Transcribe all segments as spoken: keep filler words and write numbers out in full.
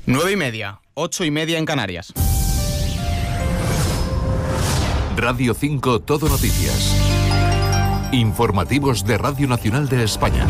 Nueve y media, ocho y media en Canarias. Radio cinco Todo Noticias. Informativos de Radio Nacional de España.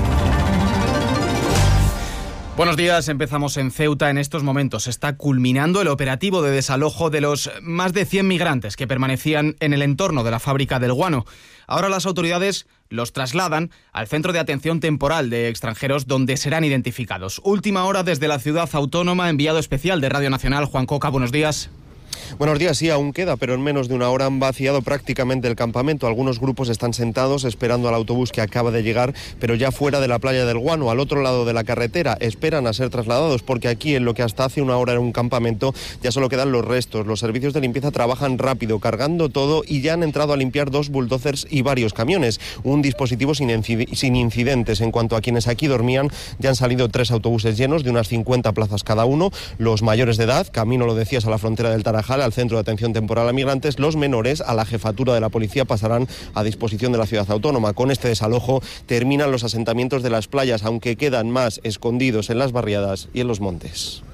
Buenos días, empezamos en Ceuta. En estos momentos está culminando el operativo de desalojo de los más de cien migrantes que permanecían en el entorno de la fábrica del guano. Ahora las autoridades los trasladan al Centro de Atención Temporal de Extranjeros, donde serán identificados. Última hora desde la ciudad autónoma, enviado especial de Radio Nacional, Juan Coca, buenos días. Buenos días, sí, aún queda, pero en menos de una hora han vaciado prácticamente el campamento. Algunos grupos están sentados esperando al autobús que acaba de llegar, pero ya fuera de la playa del Guano, al otro lado de la carretera. Esperan a ser trasladados, porque aquí, en lo que hasta hace una hora era un campamento, ya solo quedan los restos. Los servicios de limpieza trabajan rápido, cargando todo, y ya han entrado a limpiar dos bulldozers y varios camiones. Un dispositivo sin, incid- sin incidentes. En cuanto a quienes aquí dormían, ya han salido tres autobuses llenos de unas cincuenta plazas cada uno. Los mayores de edad, camino, lo decías, a la frontera del Tarajal, al Centro de Atención Temporal a Migrantes. Los menores, a la jefatura de la policía, pasarán a disposición de la ciudad autónoma. Con este desalojo terminan los asentamientos de las playas, aunque quedan más escondidos en las barriadas y en los montes.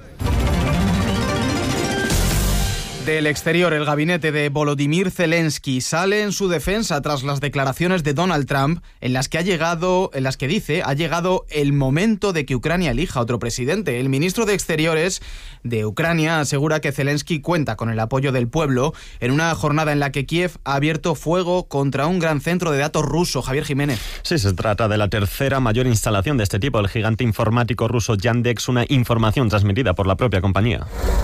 Del exterior, el gabinete de Volodymyr Zelensky sale en su defensa tras las declaraciones de Donald Trump, en las que ha llegado, en las que dice, ha llegado el momento de que Ucrania elija otro presidente. El ministro de Exteriores de Ucrania asegura que Zelensky cuenta con el apoyo del pueblo en una jornada en la que Kiev ha abierto fuego contra un gran centro de datos ruso. Javier Jiménez. Sí, se trata de la tercera mayor instalación de este tipo, el gigante informático ruso Yandex, una información transmitida por la propia compañía.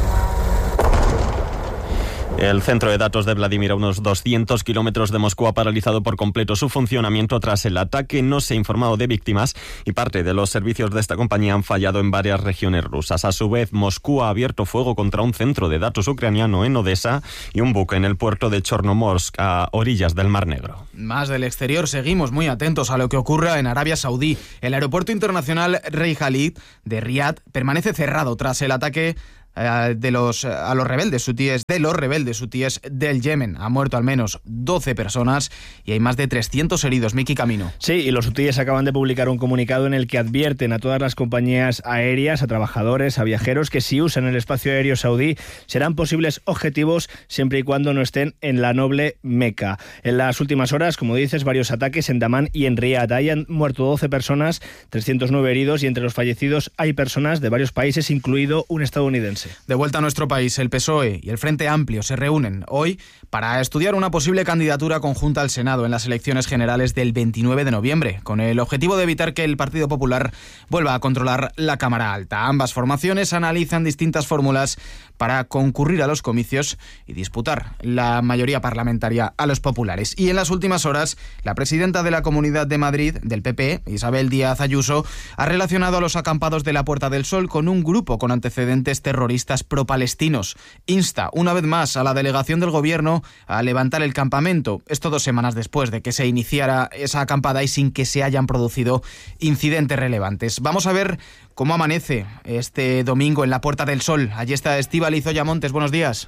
El centro de datos de Vladimir, a unos doscientos kilómetros de Moscú, ha paralizado por completo su funcionamiento tras el ataque. No se ha informado de víctimas y parte de los servicios de esta compañía han fallado en varias regiones rusas. A su vez, Moscú ha abierto fuego contra un centro de datos ucraniano en Odessa y un buque en el puerto de Chornomorsk, a orillas del Mar Negro. Más del exterior, seguimos muy atentos a lo que ocurra en Arabia Saudí. El aeropuerto internacional Rey Khalid de Riad permanece cerrado tras el ataque de los a los rebeldes hutíes de los rebeldes hutíes del Yemen. Ha muerto al menos doce personas y hay más de trescientos heridos. Miki Camino. Sí, y los hutíes acaban de publicar un comunicado en el que advierten a todas las compañías aéreas, a trabajadores, a viajeros, que si usan el espacio aéreo saudí serán posibles objetivos siempre y cuando no estén en la noble Meca. En las últimas horas, como dices, varios ataques en Damán y en Riad. Ahí han muerto doce personas, trescientos nueve heridos, y entre los fallecidos hay personas de varios países, incluido un estadounidense. De vuelta a nuestro país, el P S O E y el Frente Amplio se reúnen hoy para estudiar una posible candidatura conjunta al Senado en las elecciones generales del veintinueve de noviembre, con el objetivo de evitar que el Partido Popular vuelva a controlar la Cámara Alta. Ambas formaciones analizan distintas fórmulas para concurrir a los comicios y disputar la mayoría parlamentaria a los populares. Y en las últimas horas, la presidenta de la Comunidad de Madrid, del P P, Isabel Díaz Ayuso, ha relacionado a los acampados de la Puerta del Sol con un grupo con antecedentes terroristas pro-palestinos. Insta una vez más a la delegación del gobierno a levantar el campamento. Esto dos semanas después de que se iniciara esa acampada y sin que se hayan producido incidentes relevantes. Vamos a ver cómo amanece este domingo en la Puerta del Sol. Allí está Estíbaliz Oyamontes. Buenos días.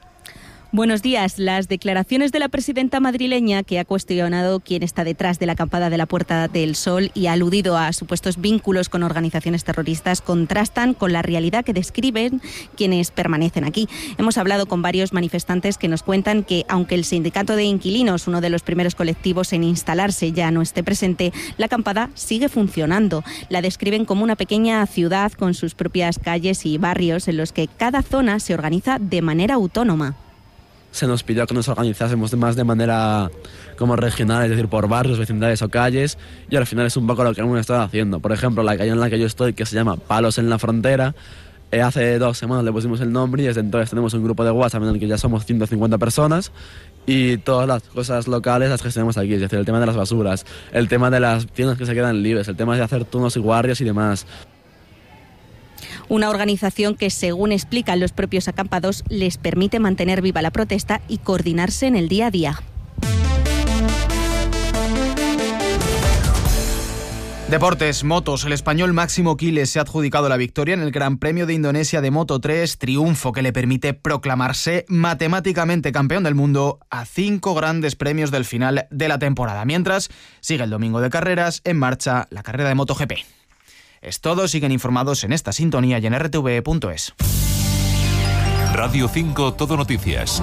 Buenos días. Las declaraciones de la presidenta madrileña, que ha cuestionado quién está detrás de la acampada de la Puerta del Sol y ha aludido a supuestos vínculos con organizaciones terroristas, contrastan con la realidad que describen quienes permanecen aquí. Hemos hablado con varios manifestantes que nos cuentan que, aunque el sindicato de inquilinos, uno de los primeros colectivos en instalarse, ya no esté presente, la acampada sigue funcionando. La describen como una pequeña ciudad con sus propias calles y barrios en los que cada zona se organiza de manera autónoma. Se nos pidió que nos organizásemos más de manera como regional, es decir, por barrios, vecindades o calles, y al final es un poco lo que hemos estado haciendo. Por ejemplo, la calle en la que yo estoy, que se llama Palos en la Frontera, eh, hace dos semanas le pusimos el nombre y desde entonces tenemos un grupo de WhatsApp en el que ya somos ciento cincuenta personas y todas las cosas locales las gestionamos aquí, es decir, el tema de las basuras, el tema de las tiendas que se quedan libres, el tema de hacer turnos y guardias y demás. Una organización que, según explican los propios acampados, les permite mantener viva la protesta y coordinarse en el día a día. Deportes, motos. El español Máximo Quiles se ha adjudicado la victoria en el Gran Premio de Indonesia de Moto tres, triunfo que le permite proclamarse matemáticamente campeón del mundo a cinco grandes premios del final de la temporada. Mientras, sigue el domingo de carreras, en marcha la carrera de MotoGP. Es todo, siguen informados en esta sintonía y en r t v punto es. Radio cinco Todo Noticias.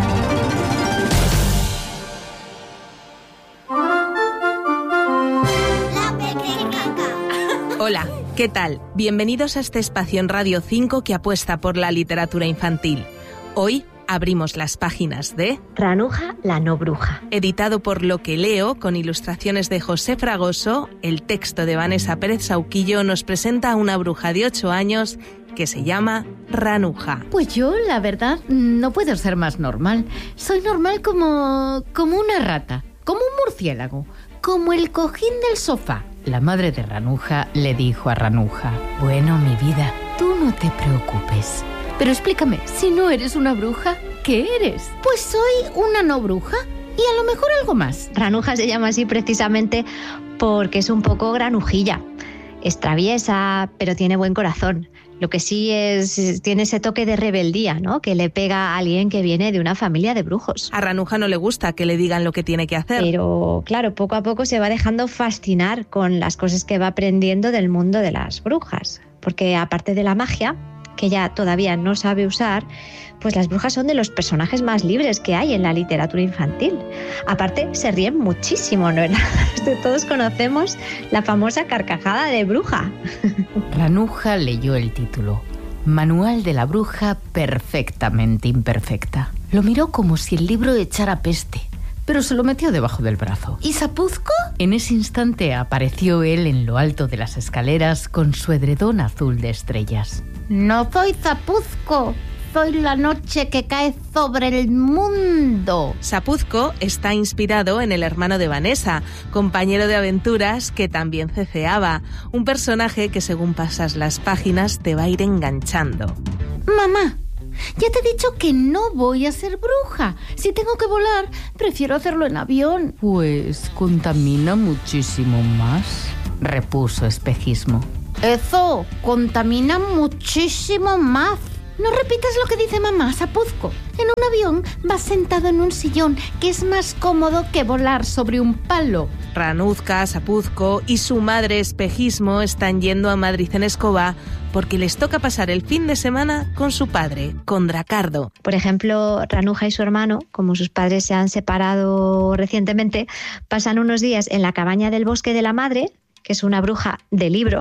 Hola, ¿qué tal? Bienvenidos a este espacio en Radio cinco que apuesta por la literatura infantil. Hoy abrimos las páginas de Ranuja, la no bruja. Editado por Lo que leo, con ilustraciones de José Fragoso, el texto de Vanessa Pérez Sauquillo nos presenta a una bruja de ocho años que se llama Ranuja. Pues yo, la verdad, no puedo ser más normal. Soy normal como... como una rata, como un murciélago, como el cojín del sofá. La madre de Ranuja le dijo a Ranuja: bueno, mi vida, tú no te preocupes. Pero explícame, si no eres una bruja, ¿qué eres? Pues soy una no bruja y a lo mejor algo más. Ranuja se llama así precisamente porque es un poco granujilla. Es traviesa, pero tiene buen corazón. Lo que sí es, tiene ese toque de rebeldía, ¿no?, que le pega a alguien que viene de una familia de brujos. A Ranuja no le gusta que le digan lo que tiene que hacer. Pero, claro, poco a poco se va dejando fascinar con las cosas que va aprendiendo del mundo de las brujas. Porque aparte de la magia, que ella todavía no sabe usar, pues las brujas son de los personajes más libres que hay en la literatura infantil. Aparte, se ríen muchísimo, ¿no? Todos conocemos la famosa carcajada de bruja. Ranuja leyó el título: Manual de la bruja perfectamente imperfecta. Lo miró como si el libro echara peste, pero se lo metió debajo del brazo. ¿Y Zapuzco? En ese instante apareció él en lo alto de las escaleras con su edredón azul de estrellas. No soy Zapuzco, soy la noche que cae sobre el mundo. Zapuzco está inspirado en el hermano de Vanessa, compañero de aventuras que también ceceaba, un personaje que según pasas las páginas te va a ir enganchando. Mamá, ya te he dicho que no voy a ser bruja. Si tengo que volar, prefiero hacerlo en avión. Pues contamina muchísimo más, repuso Espejismo. Eso, contamina muchísimo más. No repitas lo que dice mamá, Zapuzco. En un avión vas sentado en un sillón, que es más cómodo que volar sobre un palo. Ranuzca, Zapuzco y su madre Espejismo están yendo a Madrid en escoba porque les toca pasar el fin de semana con su padre, con Dracardo. Por ejemplo, Ranuja y su hermano, como sus padres se han separado recientemente, pasan unos días en la cabaña del bosque de la madre, que es una bruja de libro,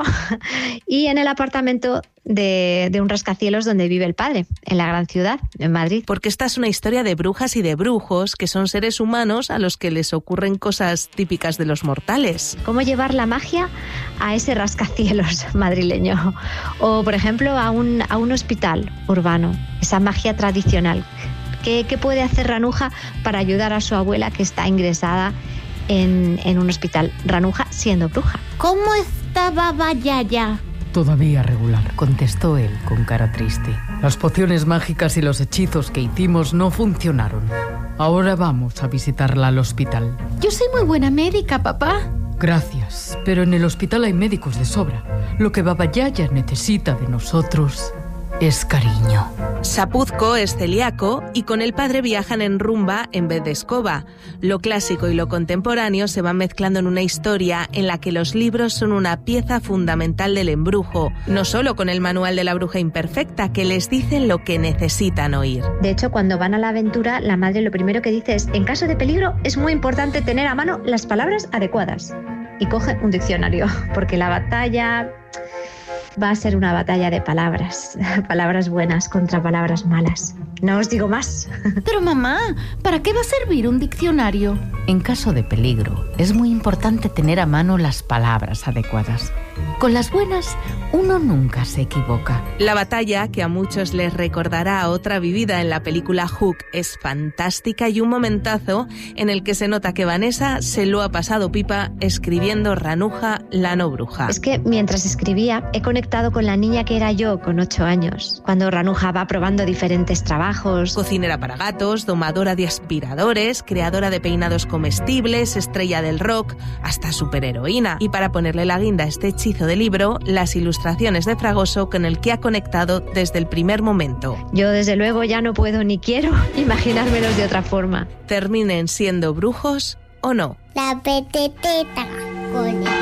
y en el apartamento de, de un rascacielos donde vive el padre, en la gran ciudad, en Madrid. Porque esta es una historia de brujas y de brujos, que son seres humanos a los que les ocurren cosas típicas de los mortales. ¿Cómo llevar la magia a ese rascacielos madrileño? O, por ejemplo, a un, a un hospital urbano, esa magia tradicional. ¿Qué, qué puede hacer Ranuja para ayudar a su abuela que está ingresada En, en un hospital? Ranuja siendo bruja. ¿Cómo está Baba Yaya? Todavía regular, contestó él con cara triste. Las pociones mágicas y los hechizos que hicimos no funcionaron. Ahora vamos a visitarla al hospital. Yo soy muy buena médica, papá. Gracias, pero en el hospital hay médicos de sobra. Lo que Baba Yaya necesita de nosotros es cariño. Zapuzco es celíaco y con el padre viajan en rumba en vez de escoba. Lo clásico y lo contemporáneo se van mezclando en una historia en la que los libros son una pieza fundamental del embrujo, no solo con el manual de la bruja imperfecta, que les dicen lo que necesitan oír. De hecho, cuando van a la aventura, la madre lo primero que dice es: en caso de peligro es muy importante tener a mano las palabras adecuadas. Y coge un diccionario, porque la batalla va a ser una batalla de palabras, palabras buenas contra palabras malas. No os digo más. Pero mamá, ¿para qué va a servir un diccionario? En caso de peligro, es muy importante tener a mano las palabras adecuadas. Con las buenas, uno nunca se equivoca. La batalla, que a muchos les recordará a otra vivida en la película Hook, es fantástica y un momentazo en el que se nota que Vanessa se lo ha pasado pipa escribiendo Ranuja, la no bruja. Es que mientras escribía he conectado con la niña que era yo con ocho años, cuando Ranuja va probando diferentes trabajos. Cocinera para gatos, domadora de aspiradores, creadora de peinados comestibles, estrella del rock, hasta superheroína. Y para ponerle la guinda a este hechizo de libro, las ilustraciones de Fragoso con el que ha conectado desde el primer momento. Yo desde luego ya no puedo ni quiero imaginármelos de otra forma. Terminen siendo brujos o no. La peteteta, con